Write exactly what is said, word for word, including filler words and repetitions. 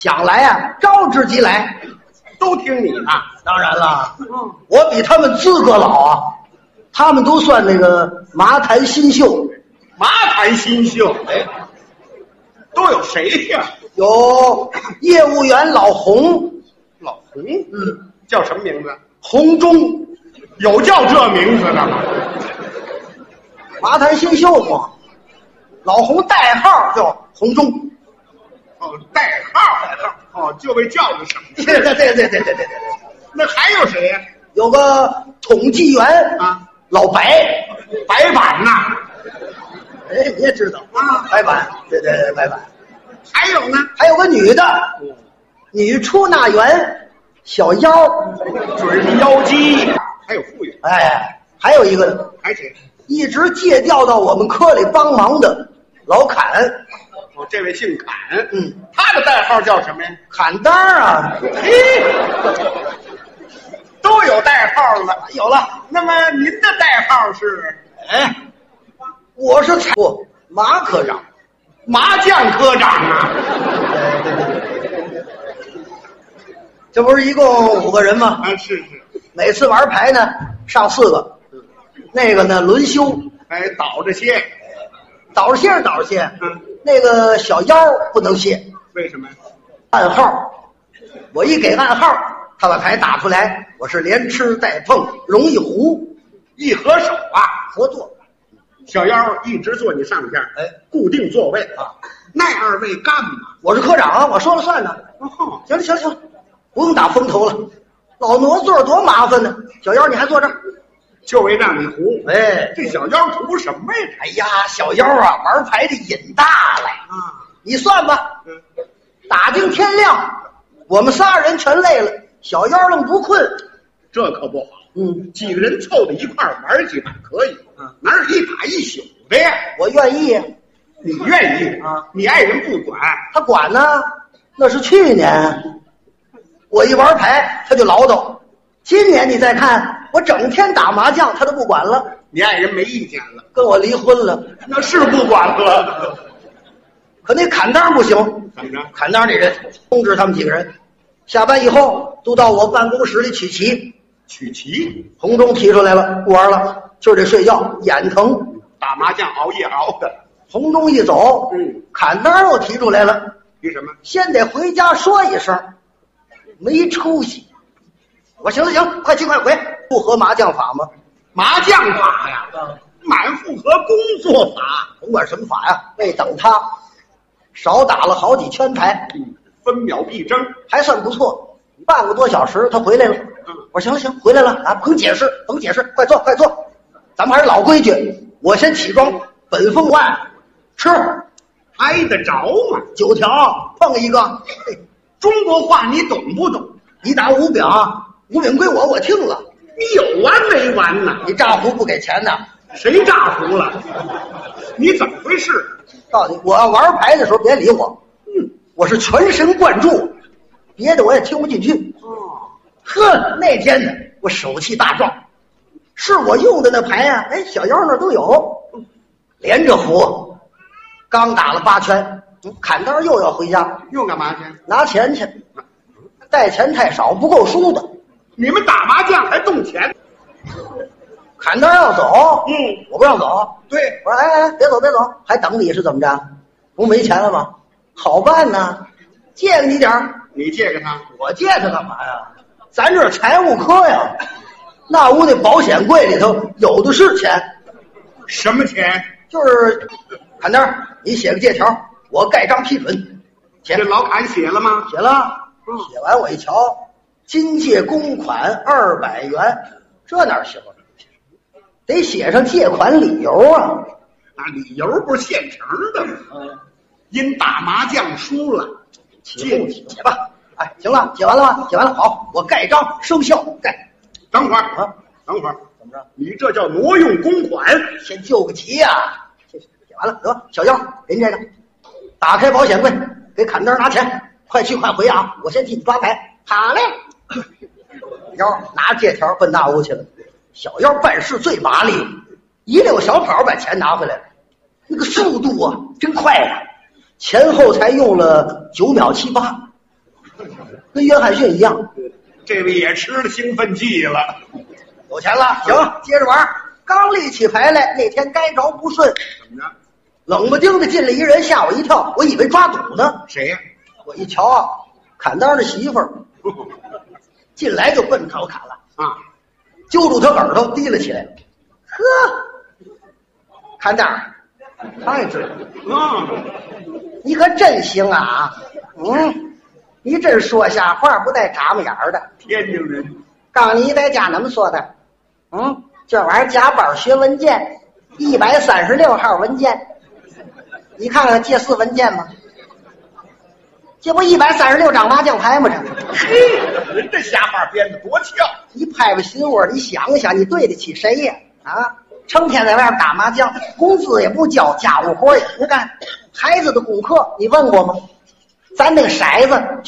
想来啊，招之即来， 都听你的。 当然了， 嗯， 我比他们资格老啊，他们都算那个麻坛新秀。 麻坛新秀，哎，都有谁呀？ 有业务员老洪， 老洪， 嗯， 叫什么名字？ 洪忠， 有叫这名字的吗？ 麻坛新秀嘛，老洪代号叫洪忠。 哦，代号，代号，哦，就为叫着省事。 对对对对对对对对。 那还有谁呀？ 有个统计员啊， 老白， 白板呐。 哎，你也知道啊， 白板，对对对，白板。 还有呢？ 还有个女的，女出纳员小妖， 准是妖姬。还有副员， 哎，还有一个呢， 还谁？ 一直借调到我们科里帮忙的老侃。 哦，这位姓侃， 嗯， 他的代号叫什么呀？ 侃当啊， 嘿，都有代号了。 有了。 那么您的代号是？ 哎，我是不马科长， 麻将科长啊。 哎，对对对，这不是一共五个人吗？ 啊，是是。 每次玩牌呢，上四个，那个呢轮休， 哎，倒着歇。 倒着歇是倒着歇， 嗯， 那个小妖不能歇。 为什么？ 暗号，我一给暗号，他把牌打出来，我是连吃带碰，容易胡， 一合手啊， 合作。 小妖一直坐你上边， 哎， 固定座位啊。 那二位干嘛？ 我是科长啊，我说了算呢。 哦， 行了行了行了，不用打风头了，老挪座多麻烦呢。小妖你还坐这儿， 就为让你胡。 哎， 这小妖图什么呀？ 哎呀，小妖啊，玩牌的瘾大了啊！ 你算吧， 嗯， 打定天亮，我们仨人全累了，小妖愣不困。 这可不好。 嗯， 几个人凑在一块儿玩几把可以， 啊， 哪有一打一宿的呀？ 我愿意。 你愿意啊？ 你爱人不管， 他管呢，那是去年。我一玩牌，他就唠叨。今年你再看，我整天打麻将，他都不管了。 你爱人没意见了， 跟我离婚了， 那是不管了。 可那砍当不行。 怎么着？ 砍当这人通知他们几个人，下班以后都到我办公室里取棋。 取棋， 红中提出来了，不玩了，就得睡觉，眼疼。 打麻将熬夜熬的。 红中一走， 嗯， 砍当又提出来了， 提什么？ 先得回家说一声，没出息。我行了行，快去快回，不合麻将法吗？ 麻将法呀，满复合工作法， 甭管什么法呀，为等他，少打了好几圈牌， 嗯，分秒必争， 还算不错。半个多小时，他回来了。 嗯， 我说行了行，回来了啊，甭解释，甭解释，快坐快坐。咱们还是老规矩，我先起装，本风万吃， 挨得着吗？ 九条碰一个。嘿， 中国话你懂不懂？ 你打五饼，五饼归我，我听了。 你有完没完呐？ 你炸胡不给钱呢？ 谁炸胡了？你怎么回事？ 告诉你，我要玩牌的时候别理我。嗯，我是全神贯注，别的我也听不进去。 哦， 呵，那天呢，我手气大壮，是我用的那牌呀、啊，哎，小妖那都有，连着胡，刚打了八圈，砍刀又要回家， 又干嘛去？ 拿钱去，带钱太少，不够输的。 你们打麻将还动钱？ 砍刀要走， 嗯， 我不让走。 对， 我说哎哎，别走别走，还等你是怎么着？不没钱了吗？好办呢，借给你点儿。 你借给他， 我借他干嘛呀？咱这是财务科呀，那屋那保险柜里头有的是钱。 什么钱？ 就是砍单，你写个借条，我盖章批准。写这老侃写了吗？ 写了，写完我一瞧，今借公款二百元，这哪行啊？得写上借款理由啊！ 啊，理由不是现成的吗？ 嗯， 因打麻将输了， 写不写写吧？哎，行了，写完了吧？写完了，好，我盖章生效。盖。 等会儿啊， 等会儿， 怎么着？ 你这叫挪用公款。 先救个急呀、啊！写写完了，得小妖，给你这个，打开保险柜，给砍单拿钱，快去快回啊！我先替你抓牌。好嘞。妖拿着借条奔大屋去了。小妖办事最麻利，一溜小跑把钱拿回来了，那个速度啊，真快呀、啊！前后才用了九秒七八， 跟约翰逊一样。 这位也吃了兴奋剂了， 有钱了，行，接着玩。刚立起牌来，那天该着不顺， 怎么着？ 冷不丁的进来一人，吓我一跳，我以为抓赌呢。 谁呀、 我一瞧啊，砍单的媳妇儿进来就奔着我砍了啊！ 揪住他耳朵提了起来。呵，看这儿，太知道， 嗯， 你可真行啊！嗯，你真说瞎话不带眨巴眼儿的。 天津人， 刚你在家怎么说的？嗯，这玩意儿加班学文件，一百三十六号文件，你看看借四文件吗？这不一百三十六张麻将牌吗？这嘿，人这瞎话编的多俏！ 你拍拍心窝，你想想，你对得起谁呀？啊，成天在外边打麻将，工资也不交，家务活也不干，孩子的功课你问过吗？咱那个骰子